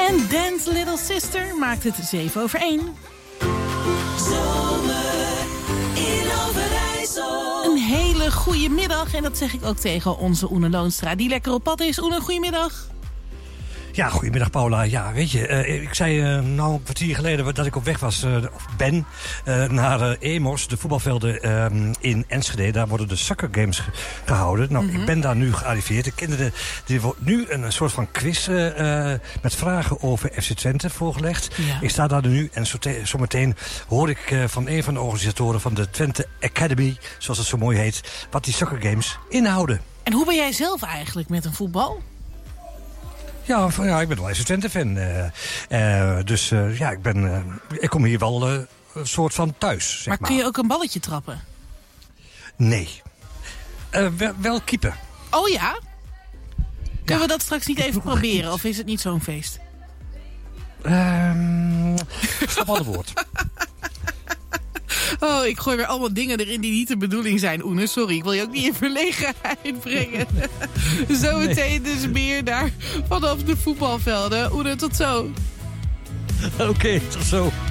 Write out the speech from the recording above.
En Dance Little Sister maakt het 7:01. Zomer in Overijssel. Een hele goede middag. En dat zeg ik ook tegen onze Oene Loonstra, die lekker op pad is. Oene, goedemiddag. Ja, goedemiddag Paula. Ja, weet je, ik zei een kwartier geleden dat ik op weg was, naar Emos, de voetbalvelden in Enschede. Daar worden de soccer games gehouden. Nou, ik ben daar nu gearriveerd. De kinderen, die wordt nu een soort van quiz met vragen over FC Twente voorgelegd. Ja. Ik sta daar nu en zometeen hoor ik van een van de organisatoren van de Twente Academy, zoals het zo mooi heet, wat die soccer games inhouden. En hoe ben jij zelf eigenlijk met een voetbal? Ja, ik ben wel eens een Twente-fan. Ik kom hier wel een soort van thuis, zeg maar. Kun je ook een balletje trappen? Nee. Wel keepen. Oh ja? Kunnen we dat straks niet even proberen? Of is het niet zo'n feest? Stap aan het woord. Oh, ik gooi weer allemaal dingen erin die niet de bedoeling zijn, Oene. Sorry, ik wil je ook niet in verlegenheid brengen. Zometeen dus meer daar vanaf de voetbalvelden. Oene, tot zo. Oké, tot zo.